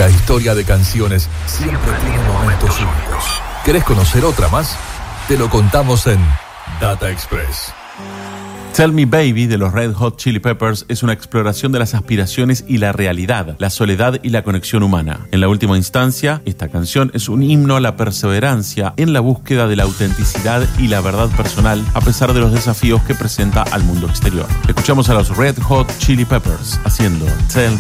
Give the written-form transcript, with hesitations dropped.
La historia de canciones siempre tiene momentos únicos. ¿Querés conocer otra más? Te lo contamos en Data Express. Tell Me Baby de los Red Hot Chili Peppers es una exploración de las aspiraciones y la realidad, la soledad y la conexión humana. En la última instancia, esta canción es un himno a la perseverancia en la búsqueda de la autenticidad y la verdad personal a pesar de los desafíos que presenta al mundo exterior. Escuchamos a los Red Hot Chili Peppers haciendo Tell